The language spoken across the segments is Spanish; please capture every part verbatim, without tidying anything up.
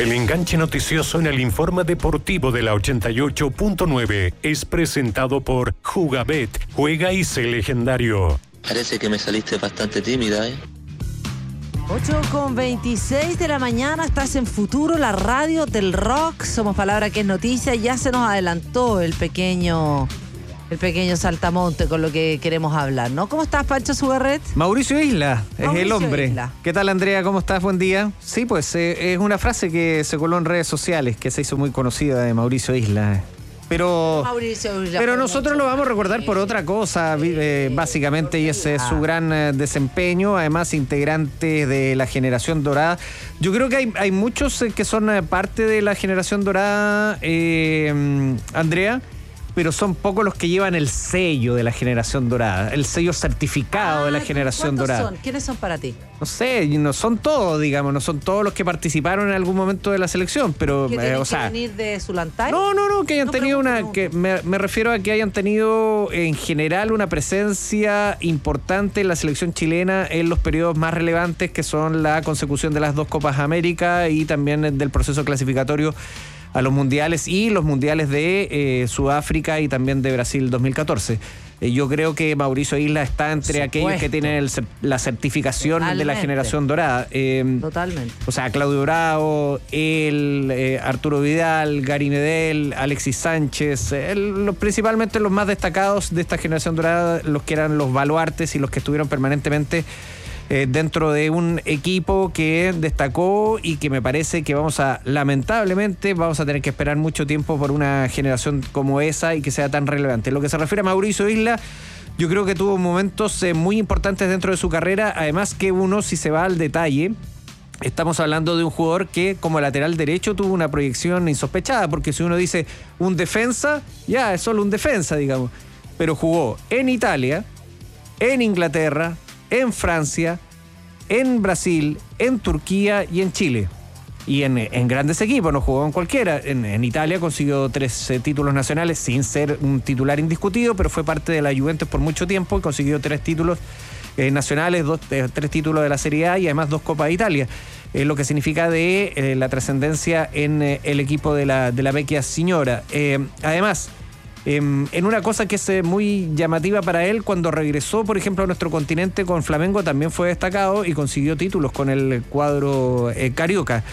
El enganche noticioso en el informe deportivo de la ochenta y ocho punto nueve es presentado por Jugabet. Juega y sé legendario. Parece que me saliste bastante tímida, ¿eh? ocho con veintiséis de la mañana, estás en Futuro, la radio del rock. Somos Palabra que es Noticia. Ya se nos adelantó el pequeño... El pequeño saltamonte con lo que queremos hablar, ¿no? ¿Cómo estás, Pancho Sugarret? Mauricio Isla es Mauricio el hombre. Isla. ¿Qué tal, Andrea? ¿Cómo estás? Buen día. Sí, pues eh, es una frase que se coló en redes sociales, que se hizo muy conocida de Mauricio Isla. Pero, Mauricio Isla pero fue nosotros mucho. lo vamos a recordar por otra cosa, eh, básicamente, y ese es su gran eh, desempeño, además integrante de la generación dorada. Yo creo que hay, hay muchos eh, que son eh, parte de la generación dorada, eh, Andrea, pero son pocos los que llevan el sello de la generación dorada, el sello certificado Ah, de la generación ¿cuántos dorada. son? ¿Quiénes son para ti? No sé, no son todos, digamos, no son todos los que participaron en algún momento de la selección, pero, ¿Que eh, tienen o que sea... venir de Zulantay? No, no, no, que hayan No, tenido pregunto, una... pregunto. que me, me refiero a que hayan tenido en general una presencia importante en la selección chilena en los periodos más relevantes, que son la consecución de las dos Copas América y también del proceso clasificatorio a los mundiales y los mundiales de eh, Sudáfrica y también de Brasil dos mil catorce. Eh, yo creo que Mauricio Isla está entre Supuesto. aquellos que tienen el cer- la certificación Totalmente. de la generación dorada. Eh, Totalmente. o sea, Claudio Bravo, él, eh, Arturo Vidal, Gary Medel, Alexis Sánchez, eh, el- los, principalmente los más destacados de esta generación dorada, los que eran los baluartes y los que estuvieron permanentemente eh, dentro de un equipo que destacó y que me parece que vamos a, lamentablemente, vamos a tener que esperar mucho tiempo por una generación como esa y que sea tan relevante. Lo que se refiere a Mauricio Isla, yo creo que tuvo momentos eh, muy importantes dentro de su carrera, además que uno, si se va al detalle, estamos hablando de un jugador que como lateral derecho tuvo una proyección insospechada, porque si uno dice un defensa, ya es solo un defensa, digamos, pero jugó en Italia, en Inglaterra, en Francia, en Brasil, en Turquía y en Chile. Y en, en grandes equipos, no jugó en cualquiera. En, en Italia consiguió tres eh, títulos nacionales sin ser un titular indiscutido, pero fue parte de la Juventus por mucho tiempo y consiguió tres títulos eh, nacionales, dos, eh, tres títulos de la Serie A y además dos Copas de Italia. Eh, lo que significa de eh, la trascendencia en eh, el equipo de la, de la Vecchia Signora. Eh, además, eh, en una cosa que es eh, muy llamativa para él, cuando regresó, por ejemplo, a nuestro continente con Flamengo, también fue destacado y consiguió títulos con el cuadro eh, carioca.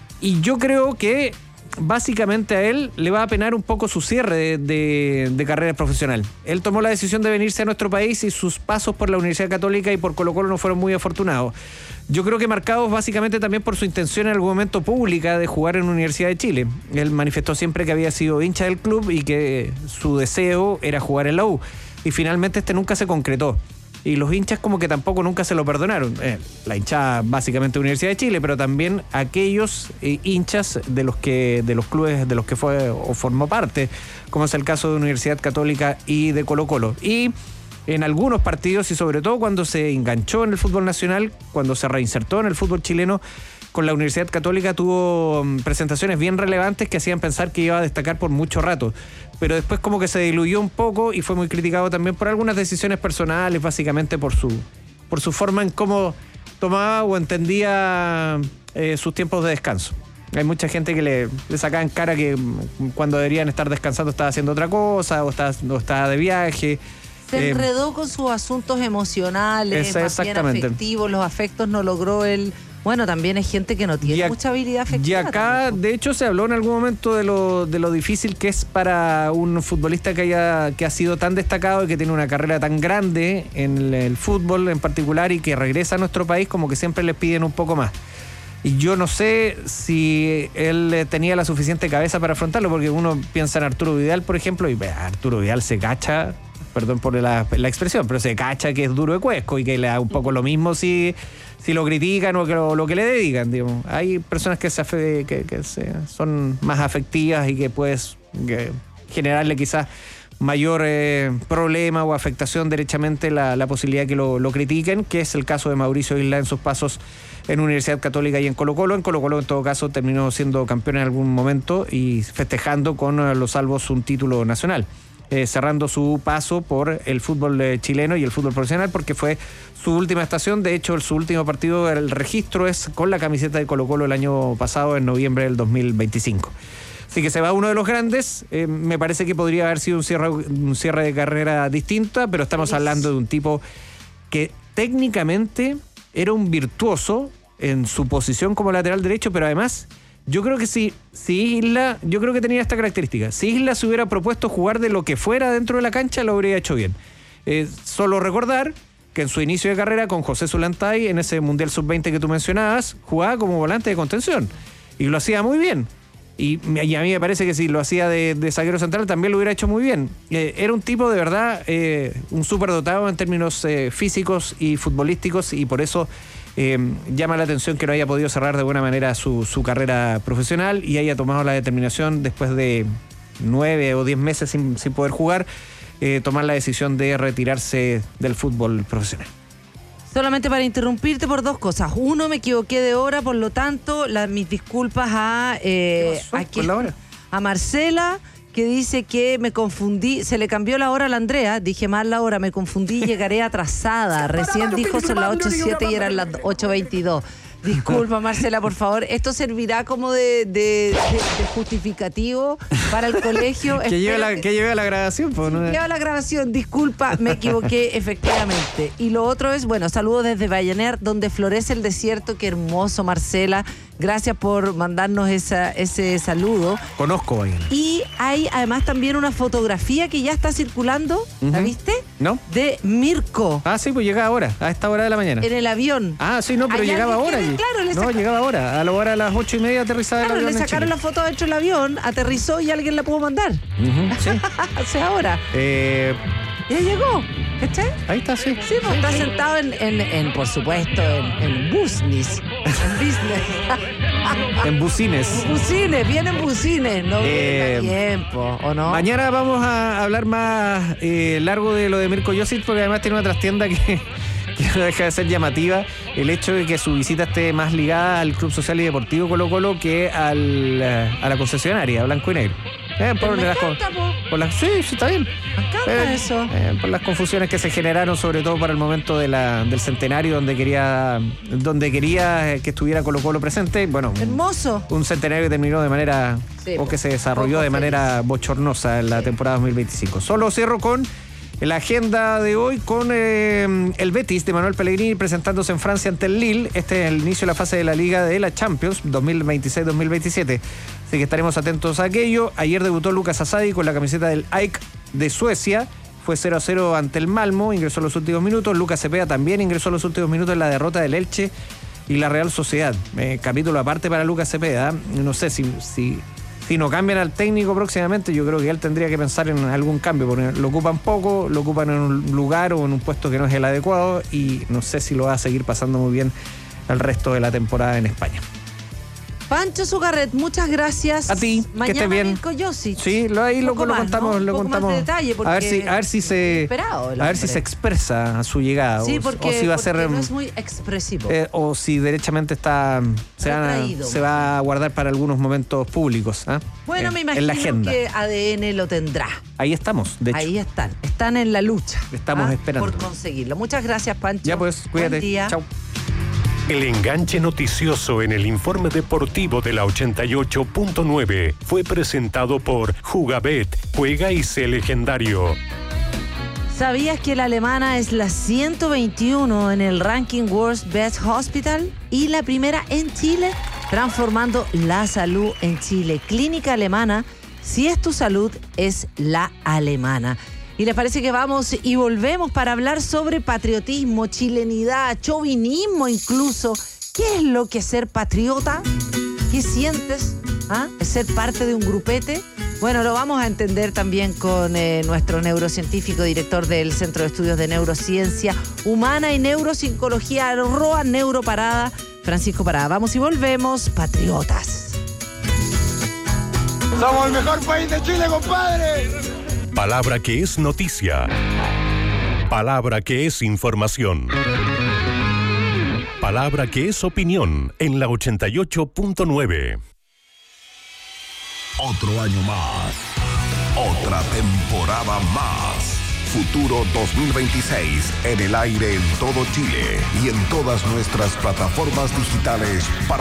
Y yo creo que básicamente a él le va a penar un poco su cierre de, de, de carrera profesional. Él tomó la decisión de venirse a nuestro país y sus pasos por la Universidad Católica y por Colo-Colo no fueron muy afortunados. Yo creo que marcados básicamente también por su intención en algún momento pública de jugar en la Universidad de Chile. Él manifestó siempre que había sido hincha del club y que su deseo era jugar en la U. Y finalmente este nunca se concretó. Y los hinchas como que tampoco nunca se lo perdonaron. Eh, la hinchada básicamente de la Universidad de Chile, pero también aquellos eh, hinchas de los que de los clubes de los que fue o formó parte, como es el caso de Universidad Católica y de Colo-Colo. Y en algunos partidos, y sobre todo cuando se enganchó en el fútbol nacional, cuando se reinsertó en el fútbol chileno, con la Universidad Católica tuvo um, presentaciones bien relevantes que hacían pensar que iba a destacar por mucho rato. Pero después como que se diluyó un poco y fue muy criticado también por algunas decisiones personales, básicamente por su, por su forma en cómo tomaba o entendía eh, sus tiempos de descanso. Hay mucha gente que le, le sacaba en cara que cuando deberían estar descansando estaba haciendo otra cosa o estaba, o estaba de viaje. Se Eh, enredó con sus asuntos emocionales, Esa- más bien exactamente. afectivos, los afectos no logró él. Bueno, también hay gente que no tiene Y ac- mucha habilidad Y afectiva. acá, también. de hecho, se habló en algún momento de lo, de lo difícil que es para un futbolista que, haya, que ha sido tan destacado y que tiene una carrera tan grande en el, el fútbol en particular y que regresa a nuestro país, como que siempre les piden un poco más. Y yo no sé si él tenía la suficiente cabeza para afrontarlo, porque uno piensa en Arturo Vidal, por ejemplo, y ve, Arturo Vidal se cacha, perdón por la, la expresión, pero se cacha que es duro de cuesco y que le da un poco lo mismo si... si lo critican o que lo, lo que le dedican, digamos. Hay personas que, se, afe, que, que se, son más afectivas y que puedes que generarle quizás mayor eh, problema o afectación derechamente la, la posibilidad de que lo, lo critiquen, que es el caso de Mauricio Isla en sus pasos en Universidad Católica y en Colo-Colo. En Colo-Colo, en todo caso, terminó siendo campeón en algún momento y festejando con los salvos un título nacional. eh, cerrando su paso por el fútbol eh, chileno y el fútbol profesional, porque fue su última estación. De hecho, su último partido, el registro es con la camiseta de Colo-Colo el año pasado, en noviembre del dos mil veinticinco. Así que se va uno de los grandes. Eh, me parece que podría haber sido un cierre, un cierre de carrera distinta, pero estamos hablando de un tipo que técnicamente era un virtuoso en su posición como lateral derecho, pero además yo creo que si, si Isla, yo creo que tenía esta característica. Si Isla se hubiera propuesto jugar de lo que fuera dentro de la cancha, lo habría hecho bien. Eh, solo recordar que en su inicio de carrera con José Zulantay, en ese Mundial sub veinte que tú mencionabas, jugaba como volante de contención y lo hacía muy bien. Y, y a mí me parece que si lo hacía de, de zaguero central también lo hubiera hecho muy bien. Eh, era un tipo de verdad, eh, un superdotado en términos eh, físicos y futbolísticos, y por eso eh, llama la atención que no haya podido cerrar de buena manera su, su carrera profesional y haya tomado la determinación después de nueve o diez meses sin, sin poder jugar, eh, tomar la decisión de retirarse del fútbol profesional. Solamente para interrumpirte por dos cosas. Uno, me equivoqué de hora, por lo tanto, la, mis disculpas a, eh, ¿Qué pasó a, con quién? la hora? A Marcela, que dice que me confundí, se le cambió la hora a la Andrea, dije mal la hora, me confundí, llegaré atrasada. Recién dijo son las ocho siete y eran las ocho veintidós. Disculpa, Marcela, por favor. Esto servirá como de, de, de, de justificativo para el colegio. Que lleve la, Espero que lleve la grabación, pues, ¿no? Lleva la grabación, disculpa, me equivoqué, efectivamente. Y lo otro es, bueno, saludos desde Vallener, donde florece el desierto. Qué hermoso, Marcela. Gracias por mandarnos esa, ese saludo. Conozco ahí. Y hay además también una fotografía que ya está circulando, ¿la Ujú. viste? ¿No? De Mirko Ah, sí, pues llega ahora, a esta hora de la mañana. en el avión. Ah, sí, no, pero Hay llegaba alguien ahora. que- allí. claro, le no, saca- llegaba ahora. A la hora de las ocho y media aterrizaba el Claro, avión le en sacaron Chile. la foto dentro del avión, aterrizó y alguien la pudo mandar. Ujú, sí. Hace ahora. Eh, Ya llegó, ¿cachai? ahí está, sí. Sí, pues está sentado en, en, en, por supuesto, en, en business. En business. En bucines. Bucines, vienen bucines, no Eh, viene a tiempo, ¿o no? Mañana vamos a hablar más eh, largo de lo de Mirko Josic, porque además tiene una trastienda que, que no deja de ser llamativa. El hecho de que su visita esté más ligada al Club Social y Deportivo Colo Colo que al, eh, a la concesionaria, Blanco y Negro. Eh, por, Me las, encanta, po. por las, sí, sí, está bien. Me encanta Eh, eso. eh, por las confusiones que se generaron, sobre todo para el momento de la, del centenario, donde quería donde quería eh, que estuviera Colo Colo presente. Bueno, un, Hermoso. un centenario que terminó de manera, Sí, o que se desarrolló poco de manera feliz. bochornosa en la Sí. temporada dos mil veinticinco. Solo cierro con la agenda de hoy con eh, el Betis de Manuel Pellegrini presentándose en Francia ante el Lille. Este es el inicio de la fase de la Liga de la Champions dos mil veintiséis dos mil veintisiete. Así que estaremos atentos a aquello. Ayer debutó Lucas Asadi con la camiseta del A E K de Suecia. Fue cero a cero ante el Malmo, ingresó en los últimos minutos. Lucas Cepeda también ingresó en los últimos minutos en la derrota del Elche y la Real Sociedad. Eh, capítulo aparte para Lucas Cepeda. No sé si... si Si no cambian al técnico próximamente, yo creo que él tendría que pensar en algún cambio, porque lo ocupan poco, lo ocupan en un lugar o en un puesto que no es el adecuado, y no sé si lo va a seguir pasando muy bien el resto de la temporada en España. Pancho Zugarret, muchas gracias. A ti, que Mañana estés bien. Mirko Josic. Sí, lo, ahí lo, Poco lo más, contamos, ¿no? lo Un poco contamos. más de detalle, a ver si, porque a ver si se, esperado el a ver si hombre. se expresa a su llegada, Sí, o- porque, o si va a ser, porque no es muy expresivo. eh, o si derechamente está, se, van a- Retraído. se va a guardar para algunos momentos públicos. ¿ah? bueno, En- me en imagino la agenda. que A D N lo tendrá. Ahí estamos, de hecho. Ahí están, están en la lucha. Estamos ¿ah? esperando. Por conseguirlo. Muchas gracias, Pancho. Ya pues, cuídate. Buen día. Chau. El enganche noticioso en el informe deportivo de la ochenta y ocho punto nueve fue presentado por Jugabet, juega y sé legendario. ¿Sabías que la alemana es la ciento veintiuno en el ranking World's Best Hospital y la primera en Chile, transformando la salud en Chile? Clínica Alemana, si es tu salud, es la alemana. ¿Y les parece que vamos y volvemos para hablar sobre patriotismo, chilenidad, chauvinismo incluso? ¿Qué es lo que es ser patriota? ¿Qué sientes? ¿Ah? ¿Es ser parte de un grupete? Bueno, lo vamos a entender también con eh, nuestro neurocientífico, director del Centro de Estudios de Neurociencia Humana y Neuropsicología, Roa Neuroparada, Francisco Parada. Vamos y volvemos, patriotas. ¡Somos el mejor país de Chile, compadre! Palabra que es noticia. Palabra que es información. Palabra que es opinión en la ochenta y ocho punto nueve. Otro año más Otra temporada más. Futuro dos mil veintiséis en el aire en todo Chile y en todas nuestras plataformas digitales para